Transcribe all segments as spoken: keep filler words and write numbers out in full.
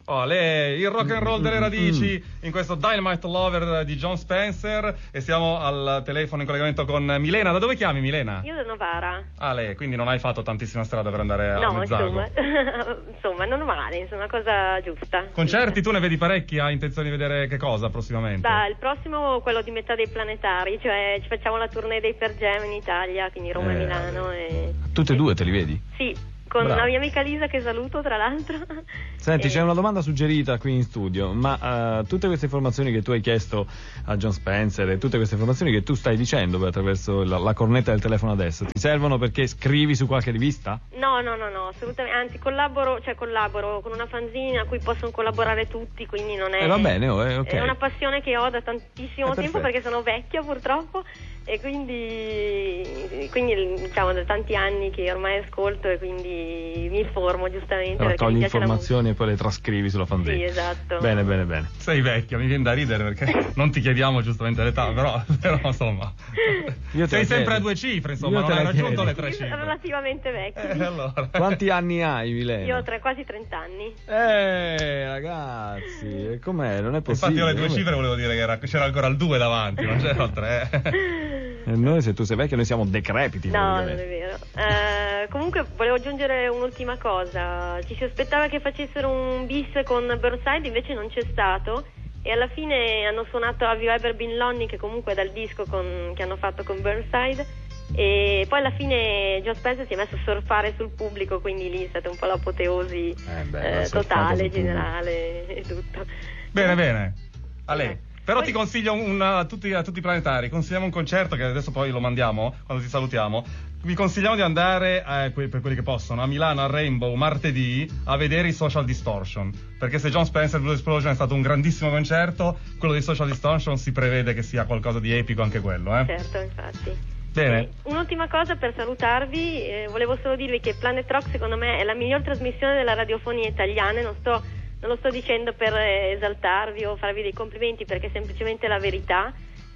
Oh, le, il rock and roll delle radici mm. in questo Dynamite Lover di Jon Spencer, e siamo al telefono in collegamento con Milena. Da dove chiami, Milena? Io da Novara. Ah, lei, quindi non hai fatto tantissima strada per andare a no, Mezzago? Insomma, insomma, non male, insomma, una cosa giusta. Concerti, tu ne vedi parecchi? Hai intenzione di vedere che cosa prossimamente? Da, il prossimo quello di Metà dei Planetari, cioè ci facciamo la tournée dei Per Jam in Italia, quindi Roma e eh, Milano. E... Tutte e due te li vedi? Sì. Con Bravo. Una mia amica Lisa che saluto, tra l'altro. Senti, e... c'è una domanda suggerita qui in studio, ma uh, tutte queste informazioni che tu hai chiesto a Jon Spencer e tutte queste informazioni che tu stai dicendo attraverso la, la cornetta del telefono adesso, ti servono perché scrivi su qualche rivista? No, no, no, no, assolutamente, anzi collaboro, cioè collaboro con una fanzine a cui possono collaborare tutti, quindi non è... Eh, va bene, oh, eh, ok. È una passione che ho da tantissimo eh, tempo, perché sono vecchia purtroppo, e quindi, quindi diciamo da tanti anni che ormai ascolto, e quindi mi informo giustamente. Raccogli informazioni e poi le trascrivi sulla fanzine. Sì, esatto. Bene, bene, bene. Sei vecchia, mi viene da ridere perché non ti chiediamo giustamente l'età, però, però insomma Io sei sempre chiedo. a due cifre, insomma, Io non hai raggiunto chiedo. le tre Sì, cifre. relativamente vecchia. Eh, allora. Quanti anni hai, Milena? Io ho tre, quasi trenta anni. Eh, ragazzi, com'è? Non è possibile. Infatti io le due come... cifre volevo dire che era, c'era ancora il due davanti, non c'era il tre. E noi, se tu sei vecchio, noi siamo decrepiti. No, non è vero. Eh, comunque volevo aggiungere un'ultima cosa. Ci si aspettava che facessero un bis con Burnside, invece non c'è stato, e alla fine hanno suonato Have You Ever Been Lonely, che comunque è dal disco con, che hanno fatto con Burnside, e poi alla fine Jon Spencer si è messo a surfare sul pubblico, quindi lì è stata un po' l'apoteosi eh beh, eh, totale, generale e tutto. Bene, bene. A lei. Eh. Però Poi... ti consiglio un, a, tutti, a tutti i planetari, consigliamo un concerto che adesso poi lo mandiamo quando ti salutiamo. Vi consigliamo di andare, eh, que- per quelli che possono, a Milano al Rainbow martedì a vedere i Social Distortion, perché se Jon Spencer Blue Explosion è stato un grandissimo concerto, quello dei Social Distortion si prevede che sia qualcosa di epico anche quello, eh? Certo, infatti. Bene. E un'ultima cosa per salutarvi, eh, volevo solo dirvi che Planet Rock secondo me è la miglior trasmissione della radiofonia italiana, non sto... non lo sto dicendo per esaltarvi o farvi dei complimenti, perché è semplicemente la verità.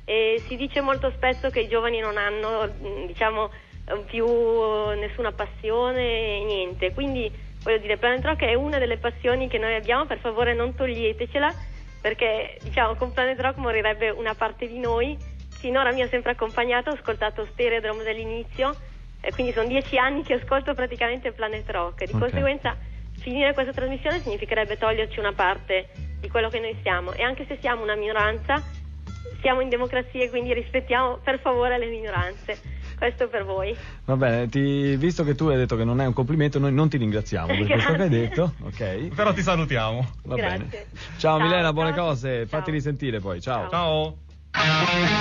E si dice molto spesso che i giovani non hanno, diciamo, più nessuna passione, niente. Quindi voglio dire, Planet Rock è una delle passioni che noi abbiamo, per favore non toglietecela, perché diciamo con Planet Rock morirebbe una parte di noi. Finora mi ha sempre accompagnato, ho ascoltato Stereodrome dall'inizio, e quindi sono dieci anni che ascolto praticamente Planet Rock, e di okay. conseguenza finire questa trasmissione significherebbe toglierci una parte di quello che noi siamo, e anche se siamo una minoranza siamo in democrazia, e quindi rispettiamo per favore le minoranze. Questo per voi. Va bene, ti, visto che tu hai detto che non è un complimento, noi non ti ringraziamo per questo che hai detto, ok? Però ti salutiamo. Va Grazie. bene. Ciao, ciao Milena, buone ciao. cose, Ciao. fatti risentire poi, ciao. Ciao.